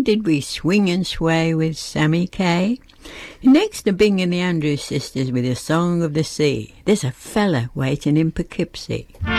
did we swing and sway with Sammy Kaye? Next, the Bing and the Andrews Sisters with A Song of the Sea. There's a fella waiting in Poughkeepsie.